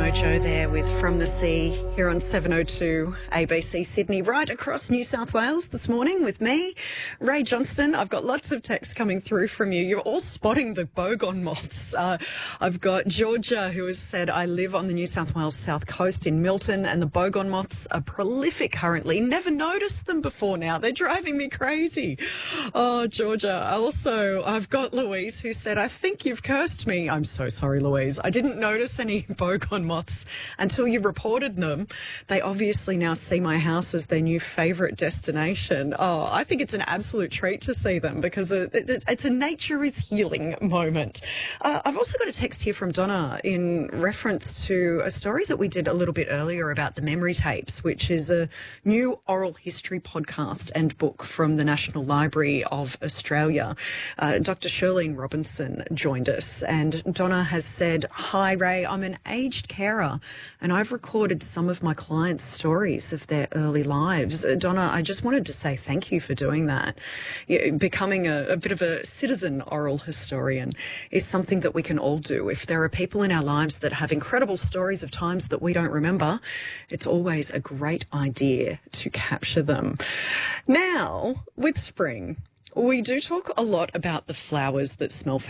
Mojo there with From the Sea here on 702 ABC Sydney, right across New South Wales this morning with me, Ray Johnston. I've got lots of texts coming through from you. You're all spotting the bogon moths. I've got Georgia who has said, I live on the New South Wales south coast in Milton and the bogon moths are prolific currently. Never noticed them before now. They're driving me crazy. Oh, Georgia. I've got Louise who said, I think you've cursed me. I'm so sorry, Louise. I didn't notice any bogon moths until you reported them. They obviously now see my house as their new favourite destination. Oh, I think it's an absolute treat to see them because it's a nature is healing moment. I've also got a text here from Donna in reference to a story that we did a little bit earlier about the memory tapes, which is a new oral history podcast and book from the National Library of Australia. Dr. Shirlene Robinson joined us, and Donna has said, hi Ray, I'm an aged carer and I've recorded some of my clients' stories of their early lives. Donna, I just wanted to say thank you for doing that. Becoming a bit of a citizen oral historian is something that we can all do. If there are people in our lives that have incredible stories of times that we don't remember, it's always a great idea to capture them. Now, with spring, we do talk a lot about the flowers that smell